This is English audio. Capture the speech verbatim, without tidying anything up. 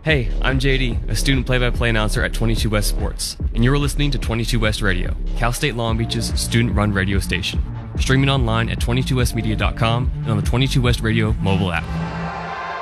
Hey, I'm J D, a student play-by-play announcer at twenty-two West Sports, and you're listening to twenty-two West Radio, Cal State Long Beach's student-run radio station. Streaming online at twenty-two west media dot com and on the twenty-two West Radio mobile app.